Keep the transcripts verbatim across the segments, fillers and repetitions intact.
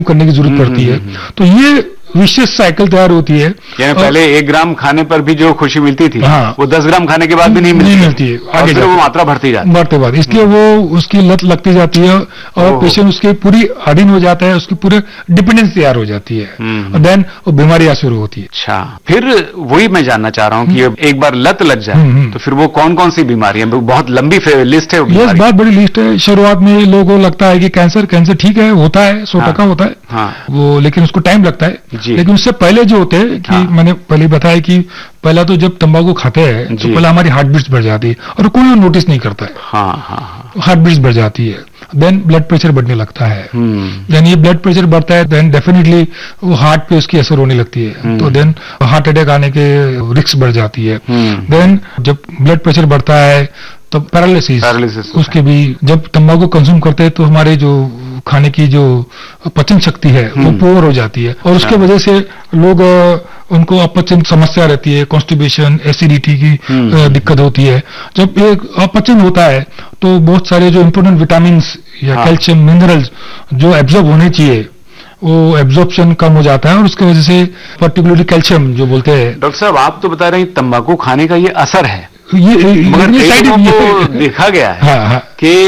करने की जरूरत पड़ती है। तो ये विशेष साइकिल तैयार होती है। यानी पहले एक ग्राम खाने पर भी जो खुशी मिलती थी, हाँ, वो दस ग्राम खाने के बाद भी नहीं मिलती, नहीं मिलती है, आगे फिर वो मात्रा बढ़ती जाती है, बढ़ते बाद, इसलिए वो उसकी लत लगती जाती है और पेशेंट उसके पूरी अधीन हो जाता है, उसकी पूरे डिपेंडेंस तैयार हो जाती है और देन वो बीमारियां शुरू होती है। अच्छा, फिर वही मैं जानना चाह रहा हूँ कि एक बार लत लग जाए तो फिर वो कौन कौन सी बीमारियां, बहुत लंबी लिस्ट है, यस, बहुत बड़ी लिस्ट है। शुरुआत में लोगों को लगता है कि कैंसर कैंसर ठीक है, होता है, सौ टका होता है, हाँ, वो लेकिन उसको टाइम लगता है। लेकिन उससे पहले जो होते हैं कि हाँ, मैंने पहले बताया कि पहला तो जब तंबाकू खाते हैं तो पहले हमारी हार्ट बीट्स बढ़ जाती है और कोई नोटिस नहीं करता है, हाँ, हाँ, हार्ट बीट्स बढ़ जाती है, देन ब्लड प्रेशर बढ़ने लगता है, देन ये ब्लड प्रेशर बढ़ता है, देन डेफिनेटली वो हार्ट पे उसकी असर होने लगती है, तो देन हार्ट अटैक आने के रिस्क बढ़ जाती है। देन जब ब्लड प्रेशर बढ़ता है तो पैरालिसिस, उसके भी, जब तंबाकू कंज्यूम करते हैं तो हमारे जो खाने की जो पचन शक्ति है वो पुअर हो जाती है और उसके वजह से लोग उनको अपचन समस्या रहती है, कॉन्स्टिपेशन, एसिडिटी की दिक्कत होती है। जब एक अपचन होता है तो बहुत सारे जो इम्पोर्टेंट विटामिन या कैल्शियम, मिनरल्स जो एब्जॉर्ब होने चाहिए वो एब्जॉर्प्शन कम हो जाता है और उसकी वजह से पर्टिकुलरली कैल्शियम जो बोलते हैं। डॉक्टर साहब, आप तो बता रहे हैं तंबाकू खाने का ये असर है, ये, मगर ये साइड को देखा गया है हाँ, हाँ,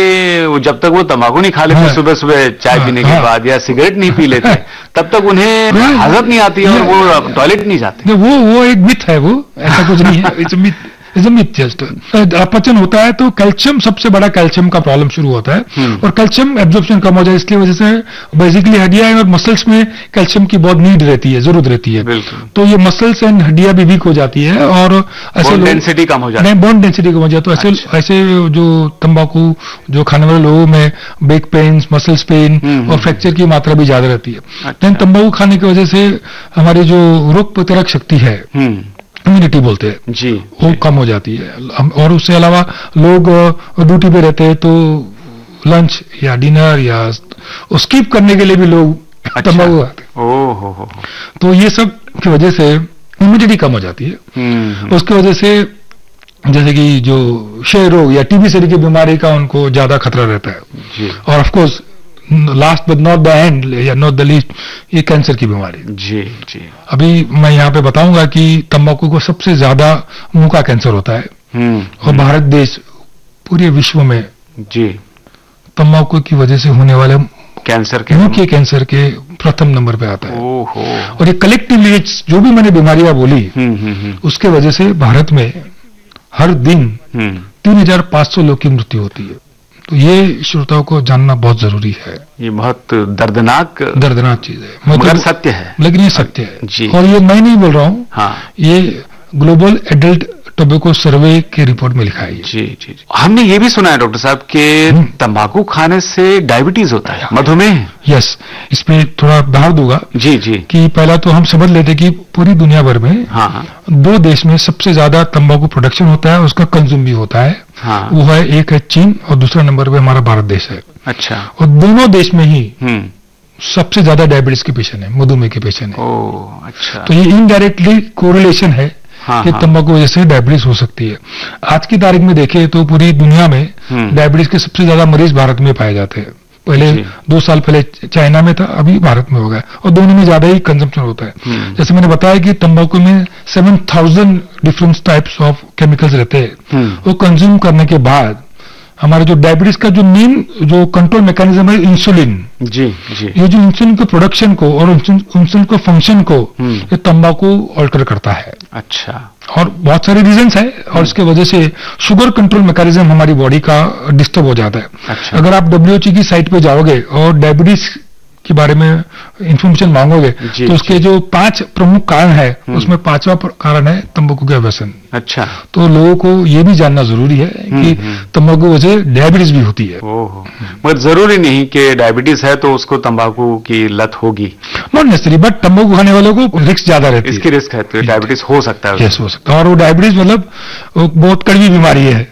कि जब तक वो तंबाकू नहीं खा लेते, हाँ, सुबह सुबह चाय हाँ, पीने के हाँ, बाद या सिगरेट नहीं पी लेते तब तक उन्हें हजम नहीं आती है और वो टॉयलेट नहीं जाते। वो वो एक मिथ है, वो ऐसा कुछ नहीं है, it's myth, is a myth just. अपचन होता है तो कैल्शियम, सबसे बड़ा कैल्शियम का प्रॉब्लम शुरू होता है और कैल्शियम एब्जॉर्प्शन कम हो जाए, इसकी वजह से बेसिकली हड्डियां और मसल्स में कैल्शियम की बहुत नीड रहती है, जरूरत रहती है, तो ये मसल्स एंड हड्डियां भी वीक हो जाती है और ऐसे डेंसिटी कम हो जाती है, बोन डेंसिटी कम हो जाए। तो ऐसे अच्छा। ऐसे जो तंबाकू जो खाने वाले लोगों में बैक पेन, मसल्स पेन और फ्रैक्चर की मात्रा भी ज्यादा रहती है। देन तंबाकू खाने की वजह से हमारी जो रोग प्रतिरोधक शक्ति है, इम्यूनिटी बोलते हैं जी, वो जी. कम हो जाती है और उससे अलावा लोग ड्यूटी पे रहते हैं तो लंच या डिनर या स्किप करने के लिए भी लोग अच्छा। तंबाकू खाते हैं। ओह हो हो। तो ये सब की वजह से इम्यूनिटी कम हो जाती है, उसकी वजह से जैसे कि जो क्षय रोग या टीबी शरीर की बीमारी का उनको ज्यादा खतरा रहता है जी। और of course last but not the end या नॉट द लीस्ट, ये कैंसर की बीमारी जी जी। अभी मैं यहाँ पे बताऊंगा कि तंबाकू को सबसे ज्यादा मुंह का कैंसर होता है और भारत देश पूरे विश्व में जी तंबाकू की वजह से होने वाले कैंसर के मुंह के कैंसर के प्रथम नंबर पे आता है। ओहो। और ये कलेक्टिवली जो भी मैंने बीमारियां बोली उसके वजह से भारत में हर दिन तीन हजार पांच सौ लोग की मृत्यु होती है। तो ये श्रोताओं को जानना बहुत जरूरी है। ये बहुत दर्दनाक दर्दनाक चीज है, मगर मतलब सत्य है, लेकिन ये सत्य है जी। और ये मैं नहीं बोल रहा हूँ, हाँ, ये ग्लोबल एडल्ट टोबैको सर्वे के रिपोर्ट में लिखा है जी जी जी। हमने ये भी सुना है डॉक्टर साहब कि तंबाकू खाने से डायबिटीज होता है, मधुमेह। यस, इसमें थोड़ा बाहर दूंगा जी जी कि पहला तो हम समझ लेते कि पूरी दुनिया भर में हाँ दो देश में सबसे ज्यादा तंबाकू प्रोडक्शन होता है, उसका कंज्यूम भी होता है हाँ। वो है, एक है चीन और दूसरा नंबर पे हमारा भारत देश है। अच्छा। और दोनों देश में ही सबसे ज्यादा डायबिटीज के पेशेंट है, मधुमेह के पेशेंट है। ओह अच्छा। तो ये इनडायरेक्टली कोरिलेशन है हाँ, कि हाँ। तंबाकू वजह से डायबिटीज हो सकती है। आज की तारीख में देखें तो पूरी दुनिया में डायबिटीज के सबसे ज्यादा मरीज भारत में पाए जाते हैं। पहले दो साल पहले चाइना में था, अभी भारत में हो गया और दोनों में ज्यादा ही कंजम्पशन होता है। जैसे मैंने बताया कि तंबाकू में seven thousand different types of chemicals रहते हैं, वो कंज्यूम करने के बाद हमारे जो डायबिटीज का जो मेन जो कंट्रोल मैकेनिज्म है इंसुलिन जी जी, ये जो इंसुलिन के प्रोडक्शन को और इंसुलिन के फंक्शन को ये तंबाकू ऑल्टर करता है। अच्छा। और बहुत सारे रीजंस है और इसके वजह से शुगर कंट्रोल मैकेनिज्म हमारी बॉडी का डिस्टर्ब हो जाता है। अच्छा। अगर आप डब्ल्यू एच ओ की साइट पे जाओगे और डायबिटीज के बारे में इंफॉर्मेशन मांगोगे तो उसके जो पांच प्रमुख कारण है उसमें पांचवा कारण है तंबाकू का व्यसन। अच्छा। तो लोगों को ये भी जानना जरूरी है कि तंबाकू वजह से डायबिटीज भी होती है। ओहो। मगर जरूरी नहीं कि डायबिटीज है तो उसको तंबाकू की लत होगी, नॉट नेसेसरी, बट तंबाकू खाने वालों को रिस्क ज्यादा रहती है। इसकी रिस्क है तो डायबिटीज हो सकता है। यस, हो सकता है। और वो डायबिटीज मतलब बहुत कड़वी बीमारी है।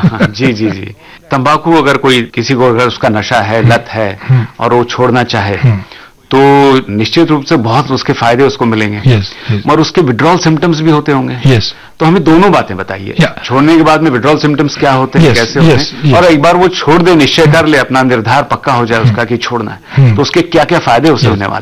जी जी जी। तंबाकू अगर कोई किसी को अगर उसका नशा है, लत है और वो छोड़ना चाहे तो निश्चित रूप से बहुत उसके फायदे उसको मिलेंगे। yes, yes. और उसके विड्रॉल सिम्टम्स भी होते होंगे। yes. तो हमें दोनों बातें बताइए। yeah. छोड़ने के बाद में विड्रॉल सिम्टम्स क्या होते हैं, yes, कैसे yes, होते हैं, yes. और एक बार वो छोड़ दे, निश्चय कर ले, अपना निर्धार पक्का हो जाए उसका कि छोड़ना है, तो उसके क्या क्या फायदे उसे होने वाले।